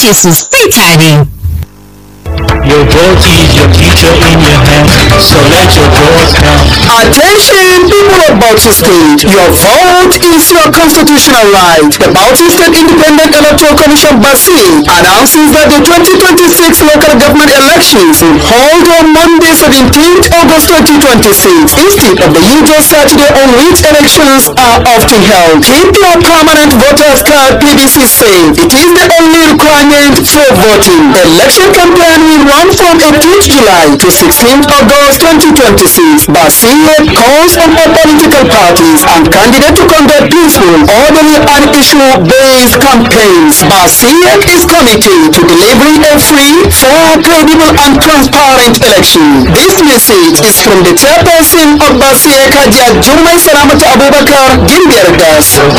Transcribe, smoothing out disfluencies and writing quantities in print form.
ake sosai tare. Your vote is your future in your hands, so let your vote count. Attention, people of Bauchi State. Your vote is your constitutional right. The Bauchi State Independent Electoral Commission (BASI) announces that the 2026 local government elections will hold on Monday, 17th August 2026, instead of the usual Saturday on which elections are often held. Keep your permanent voters card (PVC) safe. It is the only requirement for voting. The election campaign will run from 18th July to 16th August 2026. BASI calls on all political parties and candidates to conduct peaceful, orderly and issue-based campaigns. BASI is committed to delivering a free, fair, credible and transparent election. This message is from the chairperson of BASI, Hajiya Jummai Salamatu Abubakar Gimbiyar Das.